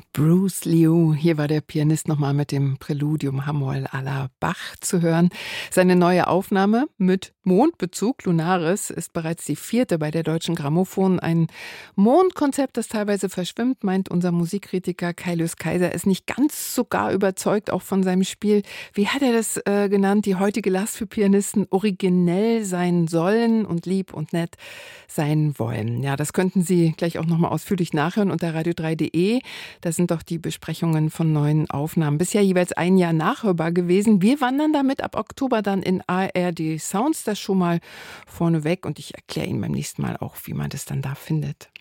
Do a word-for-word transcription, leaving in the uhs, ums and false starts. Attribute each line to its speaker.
Speaker 1: Bruce Liu, hier war der Pianist nochmal mit dem Präludium Hamoll à la Bach zu hören. Seine neue Aufnahme mit Mondbezug, Lunaris, ist bereits die vierte bei der Deutschen Grammophon. Ein Mondkonzept, das teilweise verschwimmt, meint unser Musikkritiker Kaius Kaiser, ist nicht ganz sogar überzeugt, auch von seinem Spiel. Wie hat er das äh, genannt? Die heutige Last für Pianisten, originell sein sollen und lieb und nett sein wollen. Ja, das könnten Sie gleich auch nochmal ausführlich nachhören unter radio drei punkt de. Das sind doch die Besprechungen von neuen Aufnahmen. Bisher jeweils ein Jahr nachhörbar gewesen. Wir wandern damit ab Oktober dann in A R D Sounds, das schon mal vorneweg. Und ich erkläre Ihnen beim nächsten Mal auch, wie man das dann da findet.